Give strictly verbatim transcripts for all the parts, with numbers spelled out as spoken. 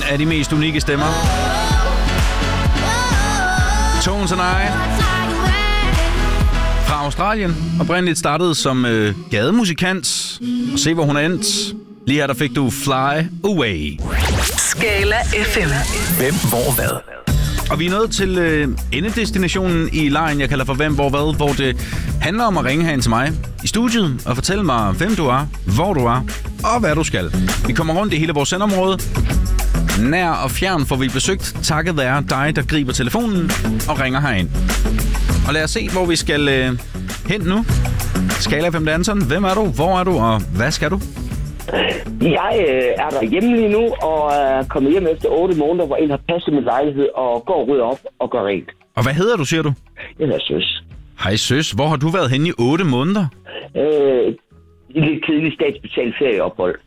af de mest unikke stemmer. Tones and I fra Australien. Oprindeligt startede som øh, gademusikant. Og se, hvor hun er endt. Lige her, der fik du Fly Away. Skala F M. Hvem, hvor, hvad? Og vi er nået til øh, endedestinationen i lejen, jeg kalder for Hvem, hvor, hvad, hvor det handler om at ringe herind til mig i studiet og fortælle mig, hvem du er, hvor du er og hvad du skal. Vi kommer rundt i hele vores sendområde. Nær og fjern får vi besøgt, takket være dig, der griber telefonen og ringer herind. Og lad os se, hvor vi skal øh, hen nu. Skala F M Danson, hvem er du, hvor er du og hvad skal du? Jeg øh, er der hjemme lige nu og er kommet hjem efter otte måneder, hvor en har passet min lejlighed og går og rydder op og går rent. Og hvad hedder du, siger du? Jeg hedder Søs. Hej Søs, hvor har du været henne i otte måneder? Øh, I lidt kedeligt statsbetalt ferieophold.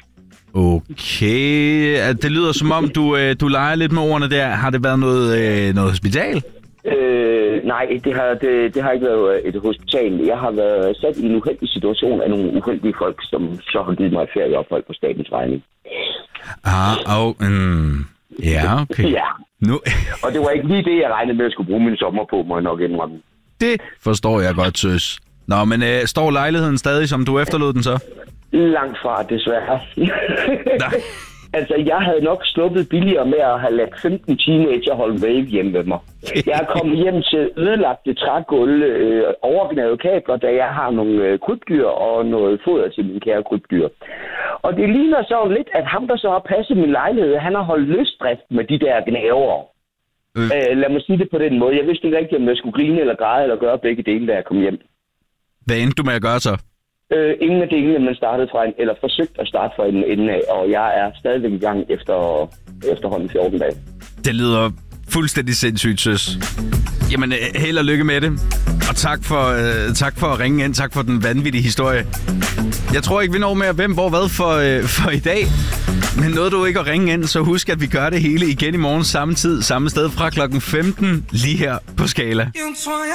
Okay, det lyder som om, du, øh, du leger lidt med ordene der. Har det været noget, øh, noget hospital? Øh, nej, det har, det, det har ikke været et hospital. Jeg har været sat i en uheldig situation af nogle uheldige folk, som så har givet mig et ferieophold på statens regning. Ah, oh, mm, ja, okay. Ja, nu. og det var ikke lige det, jeg regnede med at skulle bruge min sommer på, må jeg nok indrømme. Det forstår jeg godt, Søs. Nå, men øh, står lejligheden stadig, som du efterlod den så? Langt fra, desværre. Nej. Altså, jeg havde nok sluppet billigere med at have lagt femten teenager holde wave hjemme med mig. Jeg er kommet hjem til ødelagte trægulv, øh, overgnavede kabler, da jeg har nogle øh, krybdyr og noget foder til mine kære krybdyr. Og det ligner så lidt, at ham, der så har passet min lejlighed, han har holdt løsdrift med de der gnaver. Øh. Øh, lad mig sige det på den måde. Jeg vidste ikke rigtig, om jeg skulle grine eller græde eller gøre begge dele, da jeg kom hjem. Hvad endte du med at gøre så? Øh, ingen af delene, man startede fra en, eller forsøgt at starte fra en ende af, og jeg er stadigvæk i gang efter efterhånden fjorten dage. Det lyder fuldstændig sindssygt, Søs. Jamen, held og lykke med det. Og tak for, øh, tak for at ringe ind. Tak for den vanvittige historie. Jeg tror ikke, vi når mere hvem, hvor, hvad for, øh, for i dag. Men nåede du ikke at ringe ind, så husk, at vi gør det hele igen i morgen samme tid, samme sted fra klokken femten, lige her på Skala.